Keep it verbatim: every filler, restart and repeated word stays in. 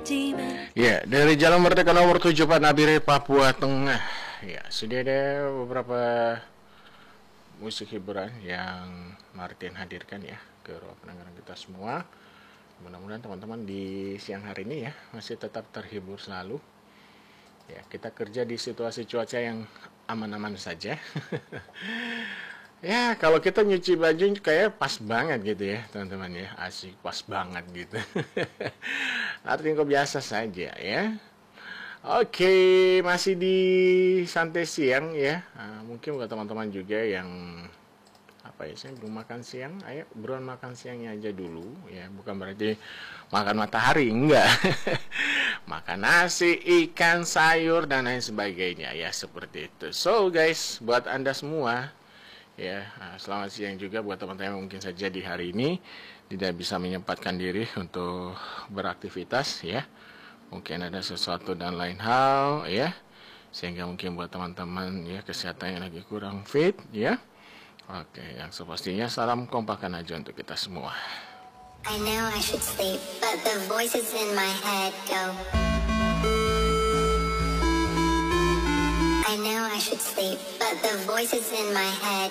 Ya, dari Jalan Merdeka nomor tujuh Pak Nabire, Papua Tengah. Ya, sudah ada beberapa musik hiburan yang Martin hadirkan ya ke ruang pendengaran kita semua. Mudah-mudahan teman-teman di siang hari ini ya masih tetap terhibur selalu. Ya, kita kerja di situasi cuaca yang aman-aman saja. Ya, kalau kita nyuci baju kayak pas banget gitu ya, teman-teman ya. Asik, pas banget gitu. Artinya kok biasa saja ya. Oke, masih di santai siang ya. Nah, mungkin buat teman-teman juga yang apa ya, saya belum makan siang, ayo buruan makan siangnya aja dulu ya. Bukan berarti makan matahari, enggak. Makan nasi, ikan, sayur dan lain sebagainya ya, seperti itu. So guys, buat Anda semua ya, selamat siang juga buat teman-teman yang mungkin saja di hari ini tidak bisa menyempatkan diri untuk beraktivitas ya. Mungkin ada sesuatu dan lain hal ya, sehingga mungkin buat teman-teman ya kesehatan yang lagi kurang fit ya. Oke, yang sepastinya salam kompakan aja untuk kita semua. I know I should sleep, but the voices in my head go. I know I should sleep, but the voices in my head